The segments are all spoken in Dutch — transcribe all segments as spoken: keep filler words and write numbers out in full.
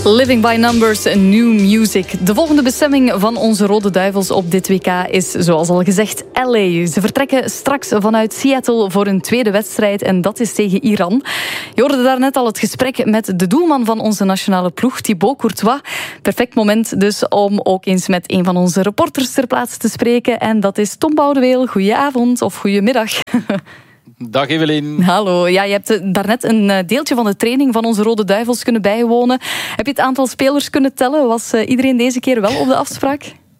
Living by Numbers, New Music. De volgende bestemming van onze Rode Duivels op dit W K is, zoals al gezegd, L A. Ze vertrekken straks vanuit Seattle voor een tweede wedstrijd en dat is tegen Iran. Je hoorde daarnet al het gesprek met de doelman van onze nationale ploeg, Thibaut Courtois. Perfect moment dus om ook eens met een van onze reporters ter plaatse te spreken. En dat is Tom Boudeweel. Goedenavond of goedemiddag. Dag Evelien. Hallo. Ja, je hebt daarnet een deeltje van de training van onze Rode Duivels kunnen bijwonen. Heb je het aantal spelers kunnen tellen? Was iedereen deze keer wel op de afspraak?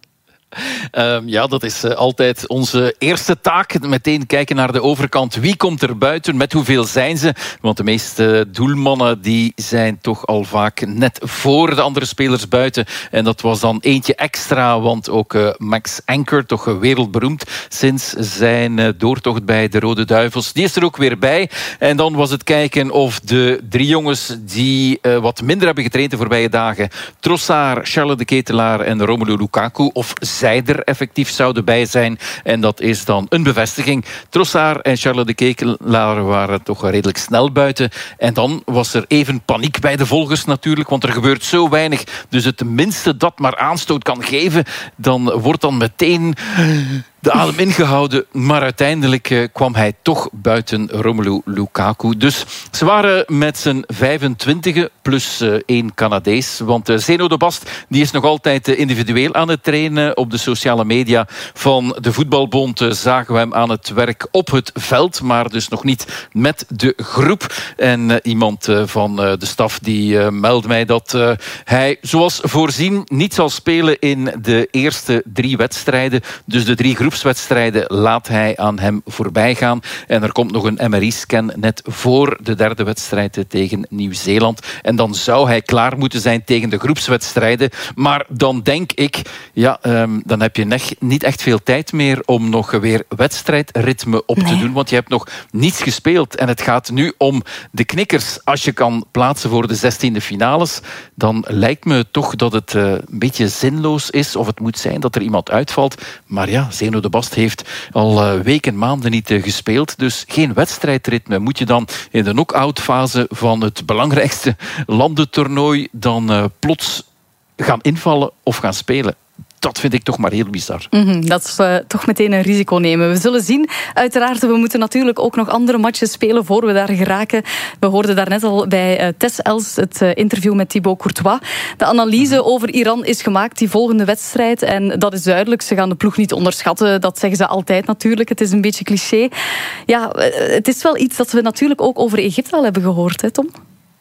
Uh, ja, dat is uh, altijd onze eerste taak. Meteen kijken naar de overkant. Wie komt er buiten? Met hoeveel zijn ze? Want de meeste doelmannen die zijn toch al vaak net voor de andere spelers buiten. En dat was dan eentje extra. Want ook uh, Max Anker, toch wereldberoemd sinds zijn uh, doortocht bij de Rode Duivels, die is er ook weer bij. En dan was het kijken of de drie jongens die uh, wat minder hebben getraind de voorbije dagen, Trossard, Charles de Ketelaar en Romelu Lukaku, of zij er effectief zouden bij zijn. En dat is dan een bevestiging. Trossard en Charles de Ketelaar waren toch redelijk snel buiten. En dan was er even paniek bij de volgers natuurlijk, want er gebeurt zo weinig. Dus het minste dat maar aanstoot kan geven, dan wordt dan meteen de adem ingehouden, maar uiteindelijk uh, kwam hij toch buiten Romelu Lukaku. Dus ze waren met z'n vijfentwintigen plus uh, één Canadees. Want uh, Zeno de Bast die is nog altijd uh, individueel aan het trainen. Op de sociale media van de Voetbalbond uh, zagen we hem aan het werk op het veld, maar dus nog niet met de groep. En uh, iemand uh, van uh, de staf die uh, meldde mij dat uh, hij zoals voorzien niet zal spelen in de eerste drie wedstrijden. Dus de drie groepen wedstrijden laat hij aan hem voorbij gaan. En er komt nog een M R I-scan net voor de derde wedstrijd tegen Nieuw-Zeeland. En dan zou hij klaar moeten zijn tegen de groepswedstrijden. Maar dan denk ik, ja, um, dan heb je nech, niet echt veel tijd meer om nog weer wedstrijdritme op nee. te doen. Want je hebt nog niets gespeeld. En het gaat nu om de knikkers. Als je kan plaatsen voor de zestiende finales, dan lijkt me toch dat het uh, een beetje zinloos is. Of het moet zijn dat er iemand uitvalt. Maar ja, Zeno de Bast heeft al weken, maanden niet gespeeld. Dus geen wedstrijdritme. Moet je dan in de knock-out fase van het belangrijkste landentoernooi dan uh, plots gaan invallen of gaan spelen? Dat vind ik toch maar heel bizar. Mm-hmm, dat is uh, toch meteen een risico nemen. We zullen zien. Uiteraard, we moeten natuurlijk ook nog andere matches spelen voor we daar geraken. We hoorden daarnet al bij uh, Tess Els het uh, interview met Thibaut Courtois. De analyse mm-hmm. over Iran is gemaakt, die volgende wedstrijd. En dat is duidelijk. Ze gaan de ploeg niet onderschatten. Dat zeggen ze altijd natuurlijk. Het is een beetje cliché. Ja, uh, het is wel iets dat we natuurlijk ook over Egypte al hebben gehoord, hè Tom?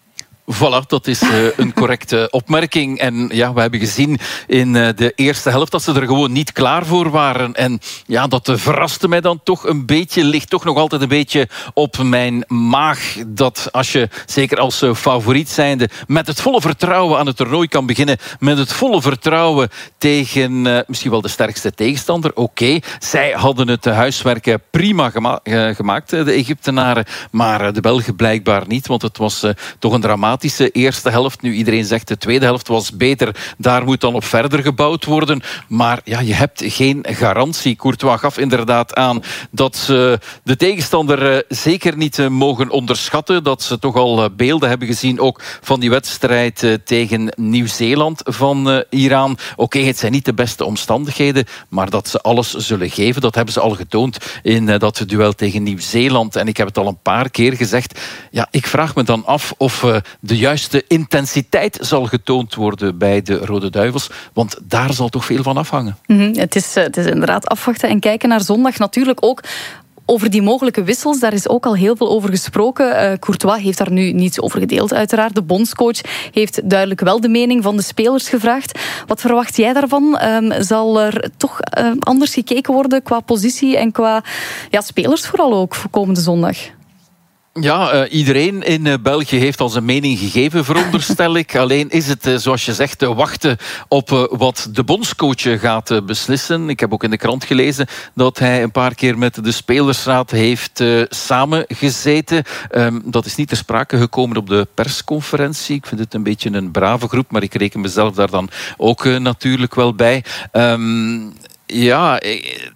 Voilà, dat is uh, een correcte opmerking. En ja, we hebben gezien in uh, de eerste helft dat ze er gewoon niet klaar voor waren. En ja, dat uh, verraste mij dan toch een beetje. Ligt toch nog altijd een beetje op mijn maag. Dat als je, zeker als uh, favoriet zijnde, met het volle vertrouwen aan het toernooi kan beginnen. Met het volle vertrouwen tegen uh, misschien wel de sterkste tegenstander. Oké, okay, zij hadden het uh, huiswerk prima gema- uh, gemaakt, uh, de Egyptenaren. Maar uh, de Belgen blijkbaar niet, want het was uh, toch een dramatische eerste helft. Nu iedereen zegt de tweede helft was beter. Daar moet dan op verder gebouwd worden. Maar ja, je hebt geen garantie. Courtois gaf inderdaad aan dat ze de tegenstander zeker niet mogen onderschatten. Dat ze toch al beelden hebben gezien ook van die wedstrijd tegen Nieuw-Zeeland van Iran. Oké, okay, het zijn niet de beste omstandigheden, maar dat ze alles zullen geven. Dat hebben ze al getoond in dat duel tegen Nieuw-Zeeland. En ik heb het al een paar keer gezegd. Ja, ik vraag me dan af of de juiste intensiteit zal getoond worden bij de Rode Duivels. Want daar zal toch veel van afhangen. Mm-hmm. Het is, het is inderdaad afwachten en kijken naar zondag. Natuurlijk ook over die mogelijke wissels. Daar is ook al heel veel over gesproken. Uh, Courtois heeft daar nu niets over gedeeld, uiteraard. De bondscoach heeft duidelijk wel de mening van de spelers gevraagd. Wat verwacht jij daarvan? Um, zal er toch uh, anders gekeken worden qua positie en qua ja, spelers vooral ook voor komende zondag? Ja, uh, iedereen in uh, België heeft al zijn mening gegeven, veronderstel ik. Alleen is het, uh, zoals je zegt, uh, wachten op uh, wat de bondscoach uh, gaat uh, beslissen. Ik heb ook in de krant gelezen dat hij een paar keer met de spelersraad heeft uh, samengezeten. Um, dat is niet ter sprake gekomen op de persconferentie. Ik vind het een beetje een brave groep, maar ik reken mezelf daar dan ook uh, natuurlijk wel bij. Um, Ja,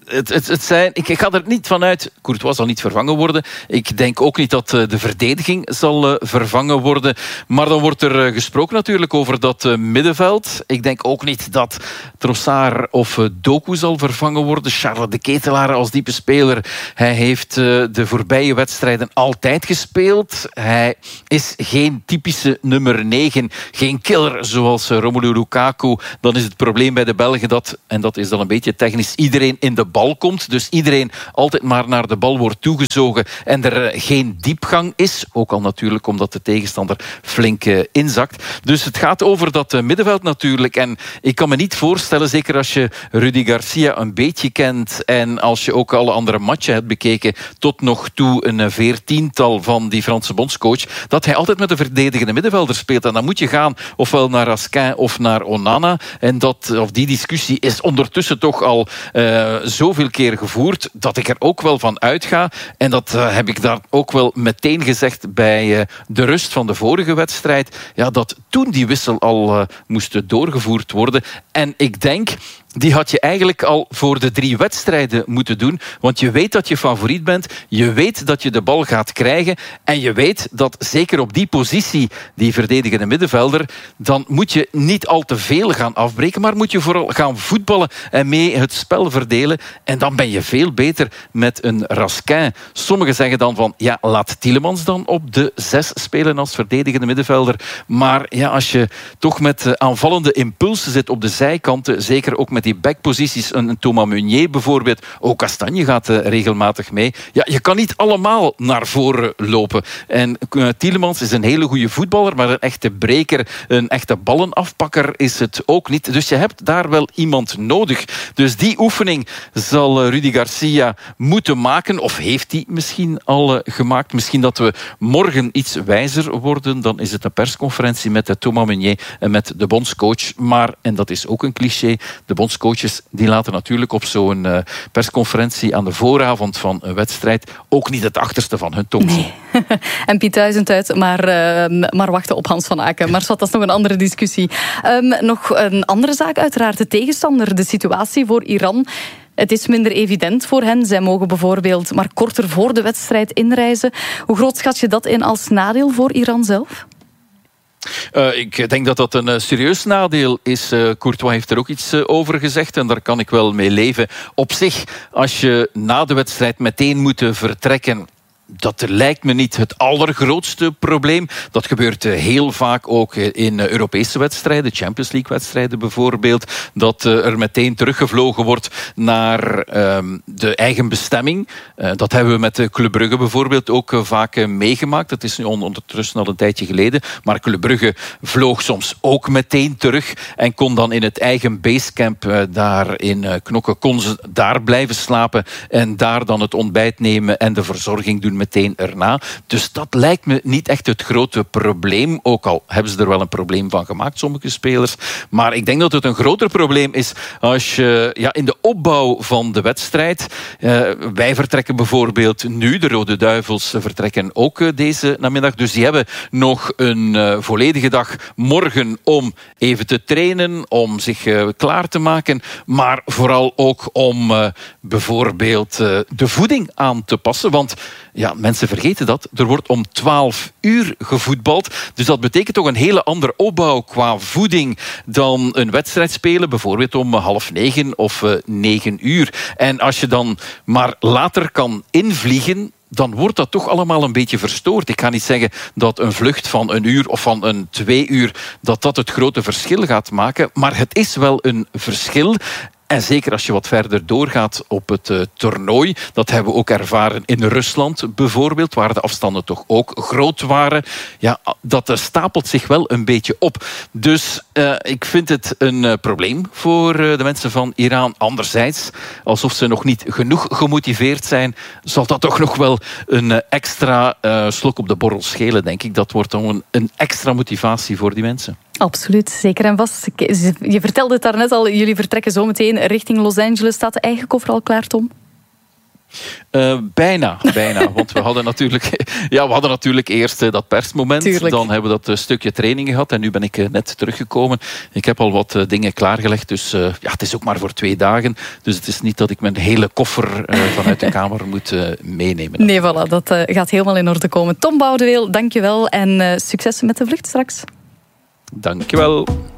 het, het, het zijn, ik, ik ga er niet vanuit, Courtois zal niet vervangen worden. Ik denk ook niet dat de verdediging zal uh, vervangen worden. Maar dan wordt er uh, gesproken natuurlijk over dat uh, middenveld. Ik denk ook niet dat Trossard of uh, Doku zal vervangen worden. Charles de Ketelaere als diepe speler. Hij heeft uh, de voorbije wedstrijden altijd gespeeld. Hij is geen typische nummer negen. Geen killer zoals uh, Romelu Lukaku. Dan is het probleem bij de Belgen dat, en dat is dan een beetje technisch, iedereen in de bal komt. Dus iedereen altijd maar naar de bal wordt toegezogen en er uh, geen diepgang is. Ook al natuurlijk omdat de tegenstander flink uh, inzakt. Dus het gaat over dat uh, middenveld natuurlijk. En ik kan me niet voorstellen, zeker als je Rudi Garcia een beetje kent en als je ook alle andere matchen hebt bekeken, tot nog toe een veertiental van die Franse bondscoach, dat hij altijd met een verdedigende middenvelder speelt. En dan moet je gaan ofwel naar Raskin of naar Onana. En dat, of die discussie is ondertussen toch al uh, zoveel keer gevoerd, dat ik er ook wel van uitga. En dat uh, heb ik daar ook wel meteen gezegd bij uh, de rust van de vorige wedstrijd. Ja, dat toen die wissel al uh, moest doorgevoerd worden. En ik denk, die had je eigenlijk al voor de drie wedstrijden moeten doen. Want je weet dat je favoriet bent. Je weet dat je de bal gaat krijgen. En je weet dat zeker op die positie, die verdedigende middenvelder, dan moet je niet al te veel gaan afbreken, maar moet je vooral gaan voetballen en mee het spel verdelen. En dan ben je veel beter met een Raskin. Sommigen zeggen dan van, ja, laat Tielemans dan op de zes spelen als verdedigende middenvelder. Maar ja, als je toch met aanvallende impulsen zit op de zijkanten, zeker ook met die backposities, een Thomas Meunier bijvoorbeeld, ook Castagne gaat uh, regelmatig mee. Ja, je kan niet allemaal naar voren lopen. En uh, Tielemans is een hele goede voetballer, maar een echte breker, een echte ballenafpakker is het ook niet. Dus je hebt daar wel iemand nodig. Dus die oefening zal uh, Rudi Garcia moeten maken, of heeft hij misschien al uh, gemaakt. Misschien dat we morgen iets wijzer worden, dan is het een persconferentie met uh, Thomas Meunier en met de bondscoach. Maar, en dat is ook een cliché, de bondscoaches die laten natuurlijk op zo'n uh, persconferentie aan de vooravond van een wedstrijd ook niet het achterste van hun tong zien. Nee. En Piet Duizend uit, maar, uh, maar wachten op Hans van Aken. Maar dat is nog een andere discussie. Um, nog een andere zaak uiteraard, de tegenstander, de situatie voor Iran. Het is minder evident voor hen. Zij mogen bijvoorbeeld maar korter voor de wedstrijd inreizen. Hoe groot schat je dat in als nadeel voor Iran zelf? Uh, ik denk dat dat een uh, serieus nadeel is. Uh, Courtois heeft er ook iets uh, over gezegd en daar kan ik wel mee leven. Op zich, als je na de wedstrijd meteen moet vertrekken, dat lijkt me niet het allergrootste probleem. Dat gebeurt heel vaak ook in Europese wedstrijden, Champions League wedstrijden bijvoorbeeld, dat er meteen teruggevlogen wordt naar um, de eigen bestemming. Uh, dat hebben we met Club Brugge bijvoorbeeld ook vaak meegemaakt. Dat is nu ondertussen al een tijdje geleden. Maar Club Brugge vloog soms ook meteen terug en kon dan in het eigen basecamp uh, daar in uh, Knokke, kon ze daar blijven slapen en daar dan het ontbijt nemen en de verzorging doen meteen erna. Dus dat lijkt me niet echt het grote probleem. Ook al hebben ze er wel een probleem van gemaakt, sommige spelers. Maar ik denk dat het een groter probleem is als je ja, in de opbouw van de wedstrijd. Uh, wij vertrekken bijvoorbeeld nu, de Rode Duivels vertrekken ook uh, deze namiddag. Dus die hebben nog een uh, volledige dag morgen om even te trainen, om zich uh, klaar te maken. Maar vooral ook om uh, bijvoorbeeld uh, de voeding aan te passen. Want ja, mensen vergeten dat. Er wordt om twaalf uur gevoetbald. Dus dat betekent toch een hele andere opbouw qua voeding dan een wedstrijd spelen. Bijvoorbeeld om half negen of uh, negen uur. En als je dan maar later kan invliegen, dan wordt dat toch allemaal een beetje verstoord. Ik ga niet zeggen dat een vlucht van een uur of van een twee uur, dat dat het grote verschil gaat maken. Maar het is wel een verschil. En zeker als je wat verder doorgaat op het uh, toernooi. Dat hebben we ook ervaren in Rusland bijvoorbeeld, waar de afstanden toch ook groot waren. Ja, dat uh, stapelt zich wel een beetje op. Dus uh, ik vind het een uh, probleem voor uh, de mensen van Iran. Anderzijds, alsof ze nog niet genoeg gemotiveerd zijn, zal dat toch nog wel een uh, extra uh, slok op de borrel schelen, denk ik. Dat wordt dan een, een extra motivatie voor die mensen. Absoluut, zeker en vast. Je vertelde het daarnet al, jullie vertrekken zometeen richting Los Angeles. Staat de eigen koffer al klaar, Tom? Uh, bijna, bijna. Want we hadden natuurlijk, ja, we hadden natuurlijk eerst uh, dat persmoment. Tuurlijk. Dan hebben we dat uh, stukje training gehad. En nu ben ik uh, net teruggekomen. Ik heb al wat uh, dingen klaargelegd. Dus uh, ja, het is ook maar voor twee dagen. Dus het is niet dat ik mijn hele koffer uh, vanuit de kamer moet uh, meenemen. Nee, voilà. Dat uh, gaat helemaal in orde komen. Tom Boudeweel, dank je wel. En uh, succes met de vlucht straks. Dank je wel.